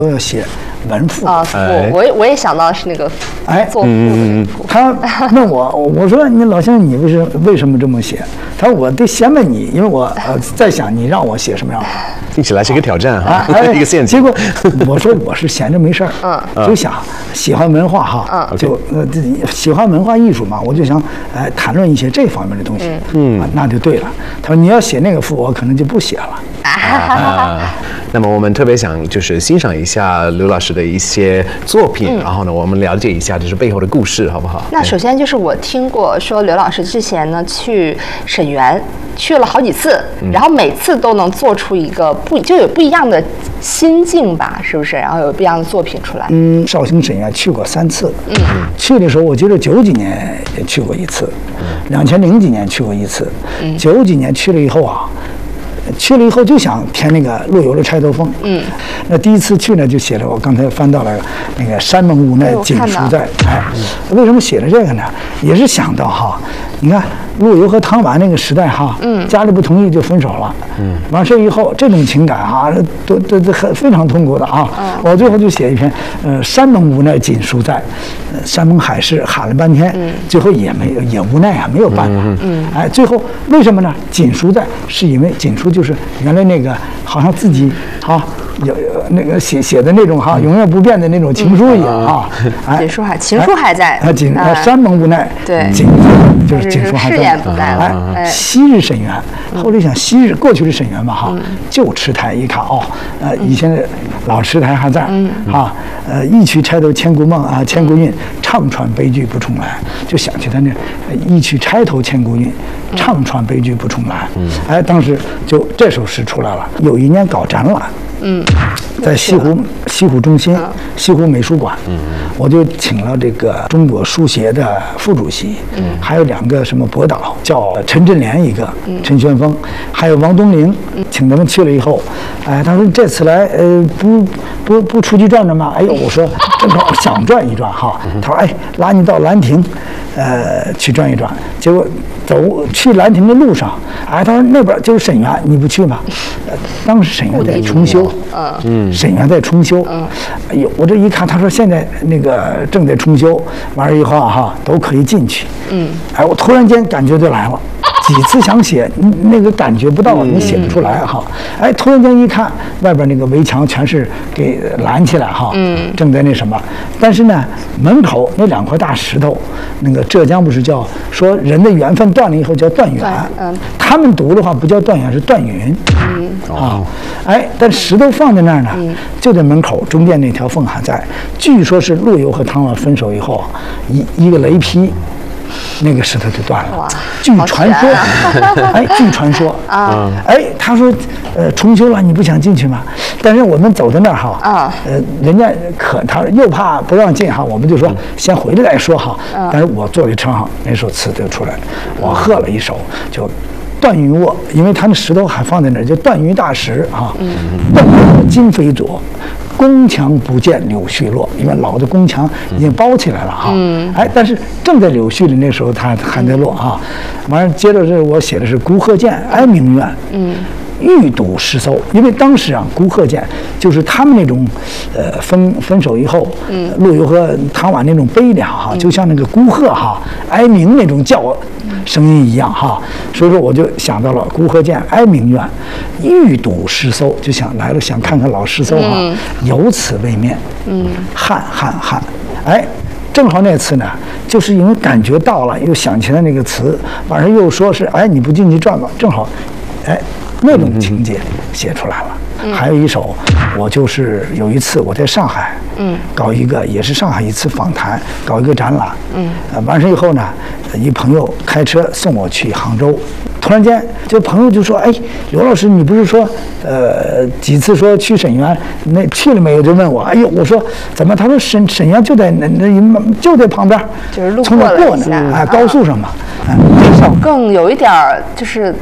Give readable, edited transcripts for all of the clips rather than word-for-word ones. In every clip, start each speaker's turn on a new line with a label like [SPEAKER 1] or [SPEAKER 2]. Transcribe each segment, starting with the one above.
[SPEAKER 1] 都要写文赋
[SPEAKER 2] 啊，我也想到是那个作赋的赋。
[SPEAKER 1] 他问我说你老先生你为什么这么写？他说我得先问你，因为我在想你让我写什么样。
[SPEAKER 3] 听起来是一个挑战哈，一个陷阱。
[SPEAKER 1] 结果我说我是闲着没事儿，就想喜欢文化哈，就喜欢文化艺术嘛，我就想谈论一些这方面的东西。那就对了。他说你要写那个赋，我可能就不写了。
[SPEAKER 3] 那么我们特别想就是欣赏一下刘老师的一些作品，然后呢，我们了解一下就是背后的故事，好不好？
[SPEAKER 2] 那首先就是我听过说刘老师之前呢去沈园去了好几次，然后每次都能做出一个就有不一样的心境吧，是不是？然后有不一样的作品出来。
[SPEAKER 1] 绍兴沈园去过3次。去的时候我记得90几年也去过一次，2000几年去过一次，90几年去了以后啊。去了以后就想填那个陆游的《钗头凤》。那第一次去呢，就写了我刚才翻到了那个山盟无奈锦书在。为什么写了这个呢？也是想到哈，你看陆游和唐婉那个时代哈，家里不同意就分手了。完事以后这种情感哈，都非常痛苦的啊。我最后就写一篇山盟无奈锦书在，山盟海誓喊了半天，最后也无奈啊，没有办法。最后为什么呢？锦书在是因为锦书就是原来那个好像自己有那个写的那种永远不变的那种情书一样啊。
[SPEAKER 2] 情书还在。
[SPEAKER 1] 山盟无奈，
[SPEAKER 2] 对，
[SPEAKER 1] 锦就是锦书还在。
[SPEAKER 2] 誓言不在了。
[SPEAKER 1] 昔日沈园，后来想昔日过去的沈园嘛旧池台一看以前的老池台还在一曲钗头千古梦千古韵，唱穿悲剧不重来，就想起他那一曲钗头千古韵，唱穿悲剧不重来。当时就这首诗出来了。有一年搞展览，在西湖中心西湖美术馆，我就请了这个中国书协的副主席，还有2个什么博导，叫陈振联一个，陈玄峰，还有王东陵，请他们去了以后，他说这次来不出去转转吗？我说正好想转一转哈。他说拉你到兰亭，去转一转。结果去兰亭的路上，他说那边就是沈园，你不去吗？当时沈园在重修，沈园在重修。我这一看，他说现在那个正在重修，完了以后都可以进去。我突然间感觉就来了。几次想写，那个感觉不到，你写不出来突然间一看，外边那个围墙全是给拦起来正在那什么。但是呢，门口那2块大石头，那个浙江不是叫说人的缘分断了以后叫断缘，他们读的话不叫断缘，是断云。但石头放在那儿呢，就在门口中间那条缝还在。据说是陆游和唐婉分手以后，一个雷劈。那个石头就断了。据传说，据传说他说，重修了，你不想进去吗？但是我们走到那儿人家他又怕不让进我们就说先回来再说但是我坐这车那首词就出来了，我喝了一首就。断云卧，因为他那石头还放在那儿，就断云大石断云今非昨，宫墙不见柳絮落，因为老的宫墙已经包起来了但是正在柳絮里那时候它还在落完了接着我写的是孤鹤见哀鸣怨。欲睹诗搜，因为当时孤鹤见就是他们那种，分手以后，陆游和唐婉那种悲凉就像那个孤鹤哀鸣那种叫声音一样所以说我就想到了孤鹤见哀鸣怨，欲睹诗搜，就想来了想看看老诗搜有此为面，汉，正好那次呢，就是因为感觉到了，又想起来那个词，晚上又说是你不进去转吧，正好，那种情节写出来了。还有一首，我就是有一次我在上海，搞一个也是上海一次访谈，搞一个展览，完事以后呢，一朋友开车送我去杭州，突然间这朋友就说：“刘老师，你不是说几次说去沈园，那去了没有？”就问我，我说怎么？他说沈园就在就在旁边，
[SPEAKER 2] 就是路
[SPEAKER 1] 过了一下，高速上嘛。
[SPEAKER 2] 这首更有一点就是。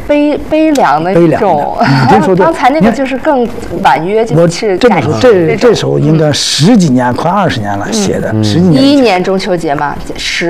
[SPEAKER 2] 悲凉的一种。刚才那个就是更婉约，就是
[SPEAKER 1] 这么说，这首应该10几年，快20年了写的，10几年。
[SPEAKER 2] 11年中秋节嘛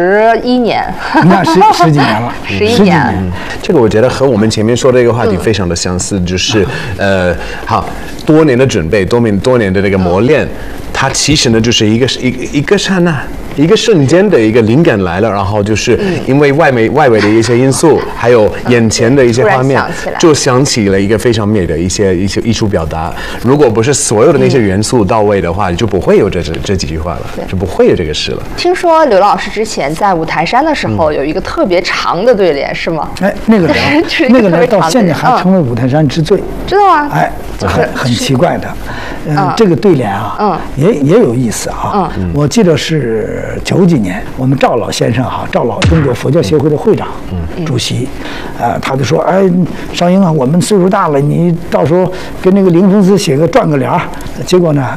[SPEAKER 2] ，11年。
[SPEAKER 1] 你看十几年了
[SPEAKER 2] ，11年。
[SPEAKER 3] 这个我觉得和我们前面说的这个话题非常的相似，就是好多年的准备，多年的这个磨练，它其实呢就是一个刹那。一个瞬间的一个灵感来了，然后就是因为外围的一些因素，还有眼前的一些画面，就想起了一个非常美的一些艺术表达。如果不是所有的那些元素到位的话，就不会有这几句话了，就不会有这个诗了。
[SPEAKER 2] 听说刘老师之前在五台山的时候有一个特别长的对联，是吗？
[SPEAKER 1] 哎，那个联到现在还成为五台山之最，
[SPEAKER 2] 知道吗？
[SPEAKER 1] 哎，很奇怪的。这个对联啊，也有意思啊。我记得是90几年，我们赵老先生赵老中国佛教协会的会长、主席，他就说：“哎，少英啊，我们岁数大了，你到时候跟那个灵峰寺撰个联儿。”结果呢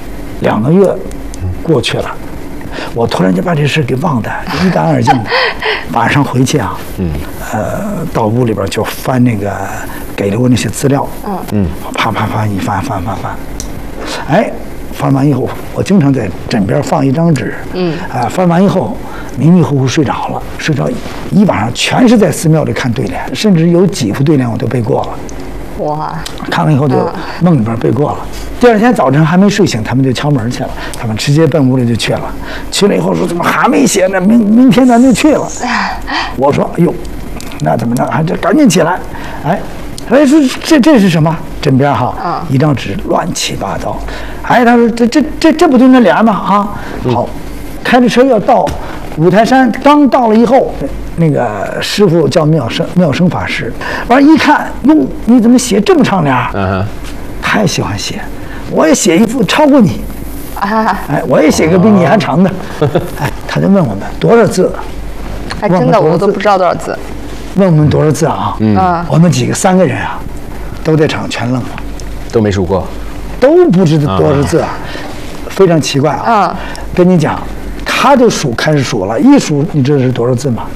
[SPEAKER 1] ，2个月过去了，我突然就把这事给忘得一干二净的。晚上回去啊，到屋里边就翻那个给了我那些资料，啪一翻，哎。翻完以后，我经常在枕边放一张纸，翻完以后迷迷糊糊睡着了，睡着一晚上全是在寺庙里看对联，甚至有几副对联我都背过了。
[SPEAKER 2] 哇！
[SPEAKER 1] 看完以后就梦里边背过了。第二天早晨还没睡醒，他们就敲门去了，他们直接奔屋里就去了。去了以后说怎么还没写呢？明天咱就去了。我说哎呦，那怎么着？还这赶紧起来，哎。哎，说这是什么？枕边一张纸乱七八糟。哎，他说这不就那联吗？好，开着车要到五台山，刚到了以后，那个师傅叫妙生法师，完了一看，哟，你怎么写这么长联？太喜欢写，我也写一副超过你。哎，我也写个比你还长的。哎，他就问我们多少字？
[SPEAKER 2] 还真的我都不知道多少字。
[SPEAKER 1] 问我们多少字啊？我们3个人啊，都在场全愣了，
[SPEAKER 3] 都没数过，
[SPEAKER 1] 都不知道多少字啊，非常奇怪啊。跟你讲，他就开始数了，一数你知道是多少字吗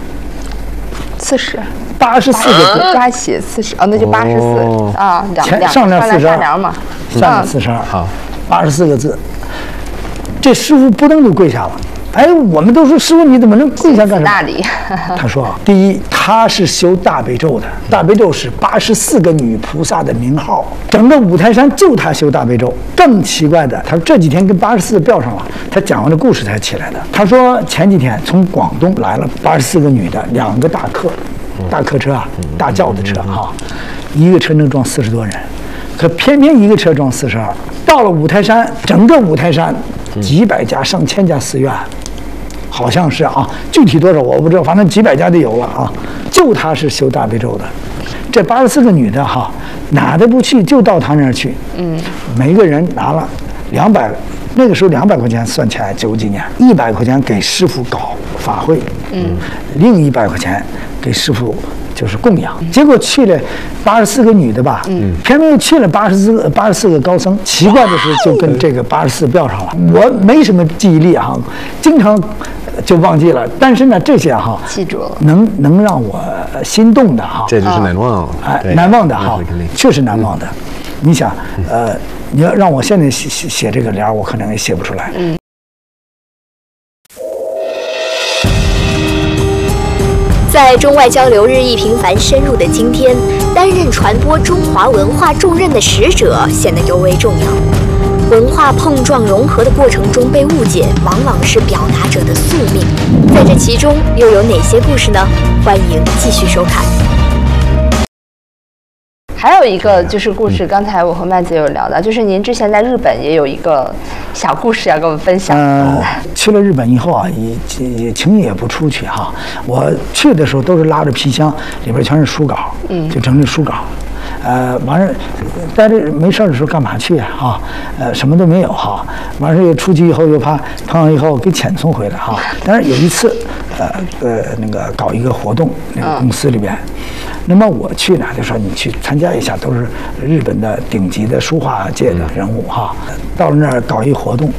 [SPEAKER 2] ？40，84
[SPEAKER 1] 个字，
[SPEAKER 2] 加写40，那就84啊，
[SPEAKER 1] 上联42
[SPEAKER 2] 嘛，
[SPEAKER 1] 上联42，好，84个字。这师傅扑腾就跪下了。哎，我们都说师傅你怎么能跪下干什么？他说啊，第一，他是修大悲咒的，大悲咒是84个女菩萨的名号，整个五台山就他修大悲咒。更奇怪的，他说这几天跟84吊上了，他讲完这故事才起来的。他说前几天从广东来了84个女的，2个大客车啊，大轿的车一个车能装40多人，可偏偏一个车装42。到了五台山，整个五台山几百家、上千家寺院。好像是啊，具体多少我不知道，反正几百家就有了啊。就他是修大悲咒的，这84个女的哪都不去，就到他那儿去。每个人拿了200，那个时候200块钱算起来90几年，100块钱给师傅搞法会，另100块钱给师傅就是供养。结果去了84个女的吧，偏偏又去了84个高僧。奇怪的是，就跟这个84标上了。我没什么记忆力经常就忘记了。但是呢，这些
[SPEAKER 2] 记住了，
[SPEAKER 1] 能让我心动的
[SPEAKER 3] 这就是难忘，
[SPEAKER 1] 难忘的确实难忘的。你想，你要让我现在写这个联，我可能也写不出来。
[SPEAKER 4] 在中外交流日益频繁深入的今天，担任传播中华文化重任的使者显得尤为重要。文化碰撞融合的过程中被误解，往往是表达者的宿命。在这其中又有哪些故事呢？欢迎继续收看。
[SPEAKER 2] 还有一个就是故事，刚才我和麦姐有聊到，就是您之前在日本也有一个小故事要跟我们分享。
[SPEAKER 1] 去了日本以后也轻易也不出去我去的时候都是拉着皮箱，里边全是书稿，就整理书稿。完事待着没事的时候干嘛去什么都没有完事又出去以后又怕碰上以后给遣送回来但是有一次那个搞一个活动，那个公司里边。那么我去呢，就说你去参加一下，都是日本的顶级的书画界的人物到了那儿搞一活动，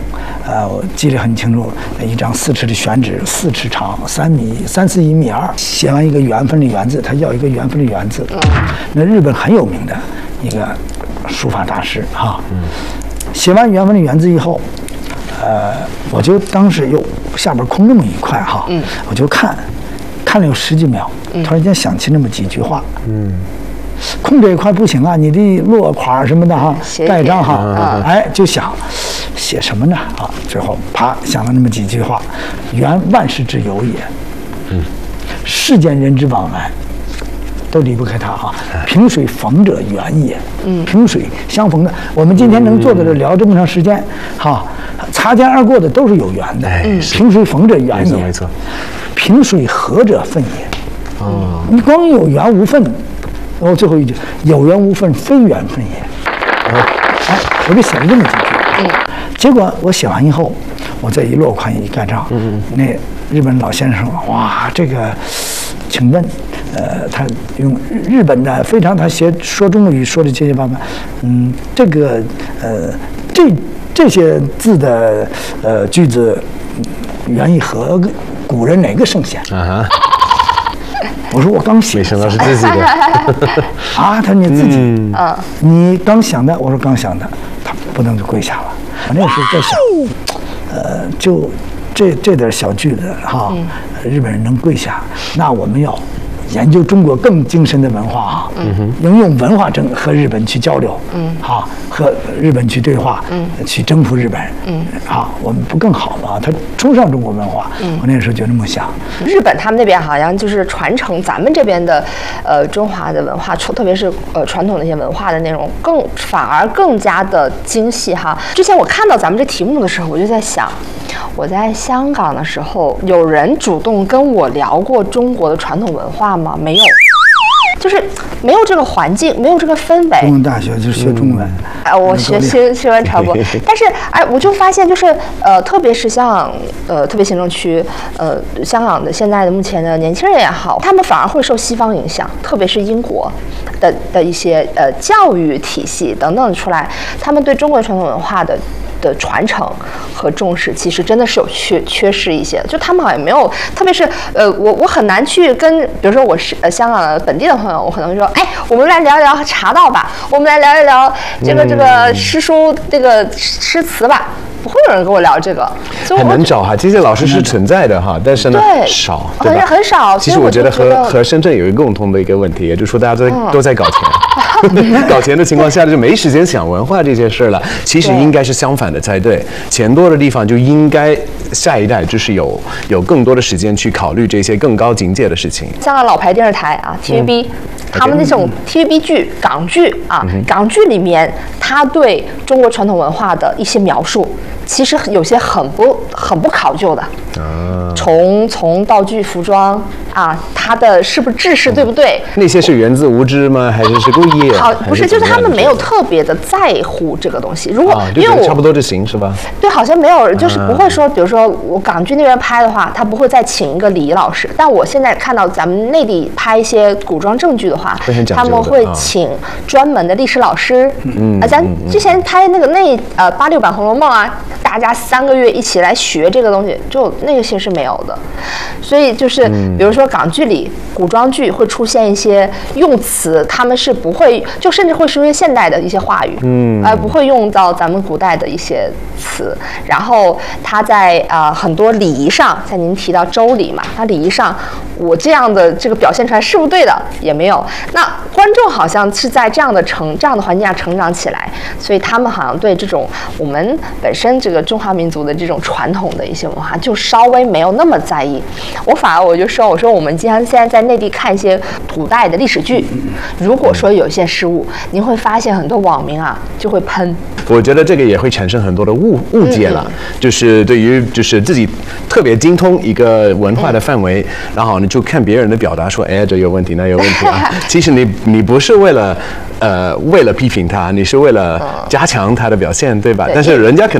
[SPEAKER 1] 我记得很清楚，一张4尺的宣纸，4尺长，3.4米1.2米，写完一个缘分的缘字，他要一个缘分的缘字。那日本很有名的一个书法大师哈。写完缘分的缘字以后，我就当时又下边空那么一块哈，我就看了有10几秒，突然间想起那么几句话。空这一块不行啊，你得落款什么的哈，盖章哈，哎，就想写什么呢啊？最后啪想了那么几句话：缘万事之由也，世间人之往来都离不开它啊。萍水逢者缘也，萍水相逢的，我们今天能坐在这聊这么长时间，哈，擦肩而过的都是有缘的。萍水逢者缘也，
[SPEAKER 3] 没错。
[SPEAKER 1] 萍水合者分也。你光有缘无分。然后最后一句，有缘无分，非缘分也。哎，我就写了这么几句。结果我写完以后，我再一落款一盖章，那日本老先生说：“哇，这个，请问，他用日本的非常他说中国语说的结结巴巴，这个这些字的句子，源于和古人哪个圣贤？”我说我刚写，
[SPEAKER 3] 没想到是自己的
[SPEAKER 1] 啊！他说你自己，你刚想的，我说刚想的，他不能就跪下了。我那时候在想，就这点小句子哈，日本人能跪下，那我们要研究中国更精深的文化啊，能用文化和日本去交流，好，和日本去对话，去征服日本，好，我们不更好吗？他崇尚中国文化，我那时候就这么想。
[SPEAKER 2] 日本他们那边好像就是传承咱们这边的中华的文化，特别是传统的一些文化的内容，反而更加的精细哈。之前我看到咱们这题目的时候，我就在想，我在香港的时候，有人主动跟我聊过中国的传统文化吗？没有，就是没有这个环境，没有这个氛围。
[SPEAKER 1] 中文大学就是学中文，
[SPEAKER 2] 我学新闻传播，但是我就发现就是特别是像特别行政区香港的现在的目前的年轻人也好，他们反而会受西方影响，特别是英国的一些教育体系等等出来，他们对中国传统文化的传承和重视，其实真的是有缺失一些。就他们好像没有，特别是我很难去跟，比如说我是香港的本地的朋友，我可能会说，哎，我们来聊一聊茶道吧，我们来聊一聊这个诗书这个诗词吧。不会有人跟我聊这个，
[SPEAKER 3] 很难找哈。这些老师是存在的哈，但是呢少，对吧？
[SPEAKER 2] 很少。
[SPEAKER 3] 其实我觉得和深圳有一个共同的一个问题，也就是说大家都在搞钱，搞钱的情况下就没时间想文化这些事了。其实应该是相反的才对，钱多的地方就应该下一代就是有更多的时间去考虑这些更高境界的事情。
[SPEAKER 2] 香港老牌电视台啊 ，TVB。他们那种 TVB 剧、港剧啊，港剧里面他对中国传统文化的一些描述，其实有些很不考究的。从道具、服装啊，它的是不是制式对不对？
[SPEAKER 3] 那些是源自无知吗？还是故意？
[SPEAKER 2] 好，不是，就是他们没有特别的在乎这个东西。如果因为我
[SPEAKER 3] 差不多就行是吧？
[SPEAKER 2] 对，好像没有，就是不会说，比如说我港剧那边拍的话，他不会再请一个礼仪老师。但我现在看到咱们内地拍一些古装正剧的话，他们会请专门的历史老师。咱之前拍那个86版《红楼梦》啊，大家3个月一起来学这个东西，就那个些是没有的。所以就是比如说港剧里古装剧会出现一些用词，他们是不会，就甚至会出现现代的一些话语，不会用到咱们古代的一些词。然后他在很多礼仪上，像您提到周礼嘛，他礼仪上我这样的这个表现出来是不是对的也没有。那观众好像是在这样的环境下成长起来，所以他们好像对这种我们本身这个中华民族的这种传统的一些文化就稍微没有那么在意。我就说我们现在在内地看一些古代的历史剧，如果说有一些失误，您会发现很多网民啊就会喷。
[SPEAKER 3] 我觉得这个也会产生很多的误解了，就是对于就是自己特别精通一个文化的范围，然后你就看别人的表达说，哎，这有问题那有问题啊。其实你不是为了批评他，你是为了加强他的表现，对吧？但是人家可能不是这么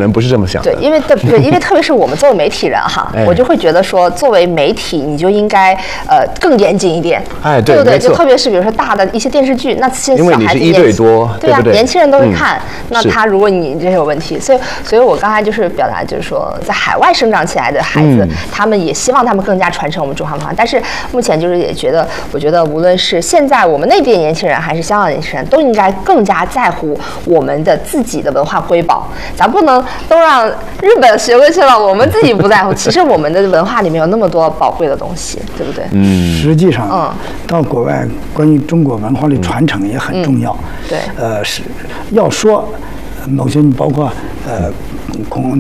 [SPEAKER 3] 想的。
[SPEAKER 2] 对，因为特别是我们作为媒体人哈，我就会觉得说，作为媒体你就应该更严谨一点，对不对？就特别是比如说大的一些电视剧，那些小孩子
[SPEAKER 3] 1对多，
[SPEAKER 2] 对啊，年轻人都会看，那他如果你这有问题，所以我刚才就是表达就是说，在海外生长起来的孩子，他们也希望他们更加传承我们中华文化，但是目前就是也觉得，我觉得无论是现在我们内地的年轻人还是香港的年轻人，都应该更加在乎我们的自己的文化瑰宝，咱不能都让日本学过去了，我们自己不在乎。其实我们的文化里面有那么多宝贵的东西，对不对？
[SPEAKER 1] 实际上，到国外关于中国文化的传承也很重要。
[SPEAKER 2] 对，
[SPEAKER 1] 是要说某些，包括